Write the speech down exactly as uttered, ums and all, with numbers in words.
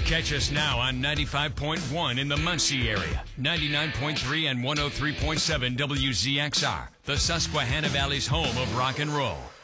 Catch us now on ninety-five point one in the Muncie area, ninety-nine point three and one oh three point seven W Z X R, the Susquehanna Valley's home of rock and roll.